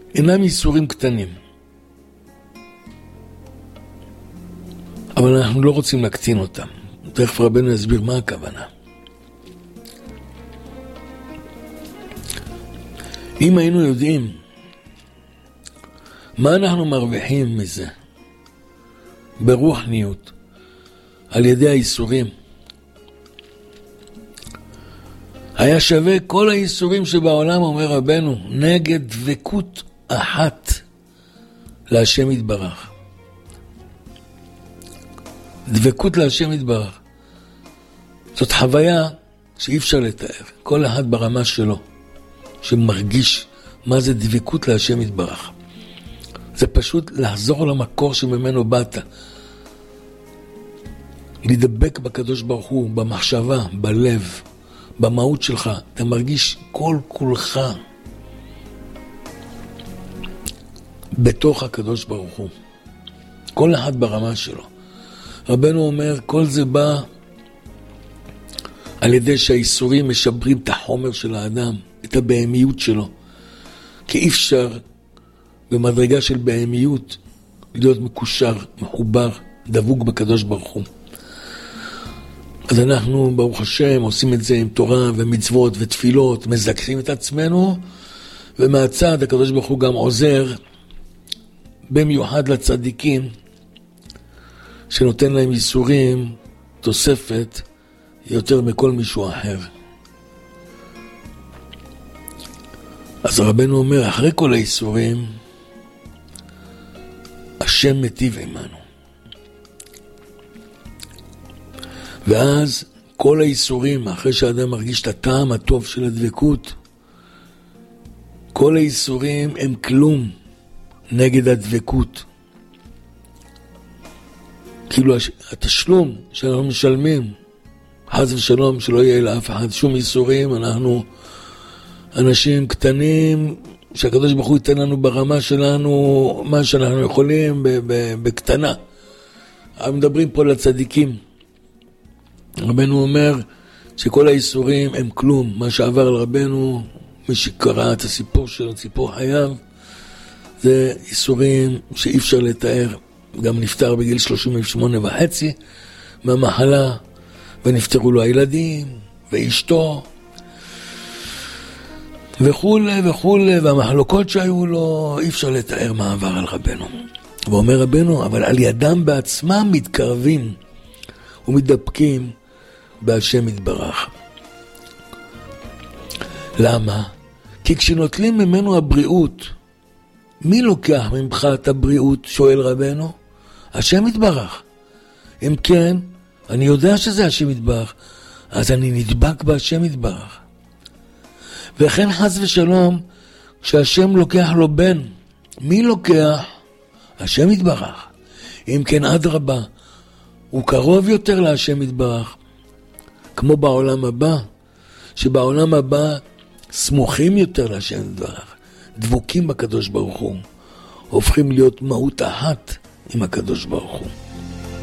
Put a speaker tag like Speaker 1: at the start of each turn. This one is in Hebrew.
Speaker 1: אינם ייסורים קטנים. אבל אנחנו לא רוצים להקטין אותם. תכף רבנו יסביר מה הכוונה. אם היינו יודעים מה אנחנו מרוויחים מזה ברוחניות על ידי האיסורים, היה שווה כל האיסורים שבעולם, אומר רבנו, נגד דבקות אחת להשם יתברך. דבקות להשם יתברך. זאת חוויה שאי אפשר לתאר. כל אחד ברמה שלו, שמרגיש מה זה דבקות להשם יתברך. זה פשוט לחזור למקור שממנו באת. לדבק בקדוש ברוך הוא, במחשבה, בלב, במהות שלך. אתה מרגיש כל כולך בתוך הקדוש ברוך הוא. כל אחד ברמה שלו. רבנו אומר, כל זה בא על ידי שהאיסורים משברים את החומר של האדם, את הבהמיות שלו. כי אי אפשר במדרגה של בהמיות להיות מקושר, מחובר, דבוק בקדוש ברוך הוא. אז אנחנו, ברוך השם, עושים את זה עם תורה ומצוות ותפילות, מזכרים את עצמנו, ומהצד הקדוש ברוך הוא גם עוזר, במיוחד לצדיקים, שנותן להם ייסורים, תוספת, יותר מכל מישהו אחר. אז רבנו אומר, אחרי כל הייסורים, השם מטיב עמנו. ואז כל הייסורים, אחרי שהאדם מרגיש את הטעם הטוב של הדבקות, כל הייסורים הם כלום נגד הדבקות. כאילו התשלום שאנחנו משלמים, חס ושלום שלא יהיה לאף אחד שום ייסורים, אנחנו אנשים קטנים, שהקדוש ברוך הוא ייתן לנו ברמה שלנו מה שאנחנו יכולים בקטנה. אבל מדברים פה לצדיקים. רבנו אומר שכל הייסורים הם כלום. מה שעבר על רבנו, מי שקרא את הסיפור שלו, סיפור חייו, זה ייסורים שאי אפשר לתאר. גם נפטר בגיל 38.5 מהמחלה, ונפטרו לו הילדים ואשתו וכולי וכולי, והמחלוקות שהיו לו, אי אפשר לתאר מה עבר על רבנו. ואומר רבנו, אבל על ידם בעצמם מתקרבים ומתדפקים בהשם יתברך. למה? כי כשנוטלים ממנו הבריאות, מי לוקח ממך את הבריאות? שואל רבנו. השם יתברך. אם כן, אני יודע שזה השם יתברך, אז אני נדבק בהשם יתברך. וכן חס ושלום, כשהשם לוקח לו בן, מי לוקח? השם יתברך. אם כן, אדרבה, הוא קרוב יותר להשם יתברך. כמו בעולם הבא, שבעולם הבא סמוכים יותר להשם יתברך. דבוקים בקדוש ברוך הוא, הופכים להיות מהות אחת עם הקדוש ברוך הוא.